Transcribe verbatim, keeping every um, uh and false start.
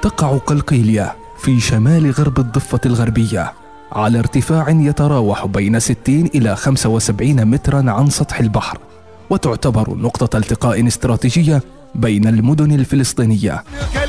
تقع قلقيلية في شمال غرب الضفة الغربية على ارتفاع يتراوح بين ستين إلى خمسة وسبعين مترا عن سطح البحر، وتعتبر نقطة التقاء استراتيجية بين المدن الفلسطينية.